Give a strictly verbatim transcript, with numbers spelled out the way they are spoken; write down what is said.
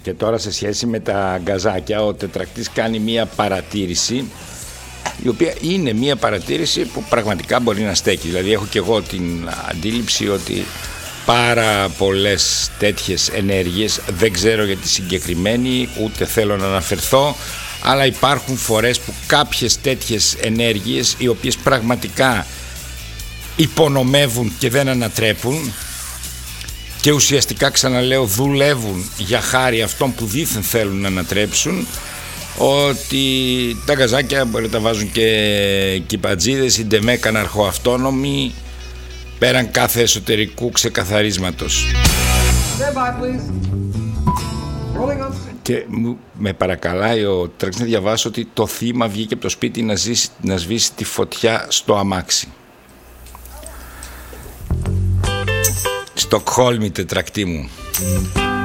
Και τώρα σε σχέση με τα γκαζάκια, ο τετρακτής κάνει μία παρατήρηση, η οποία είναι μία παρατήρηση που πραγματικά μπορεί να στέκει. Δηλαδή έχω και εγώ την αντίληψη ότι πάρα πολλές τέτοιες ενέργειες, δεν ξέρω για τη συγκεκριμένη, ούτε θέλω να αναφερθώ, αλλά υπάρχουν φορές που κάποιες τέτοιες ενέργειες, οι οποίες πραγματικά υπονομεύουν και δεν ανατρέπουν και ουσιαστικά, ξαναλέω, δουλεύουν για χάρη αυτών που δήθεν θέλουν να ανατρέψουν, ότι τα γκαζάκια μπορεί να τα βάζουν και κυπατζίδες, οι ντεμέκαν αρχοαυτόνομοι, πέραν κάθε εσωτερικού ξεκαθαρίσματος. Και με παρακαλάει ο τρέξ να διαβάσω ότι το θύμα βγήκε από το σπίτι να, ζήσει, να σβήσει τη φωτιά στο αμάξι. Στοκχόλμη, τετρακτή μου.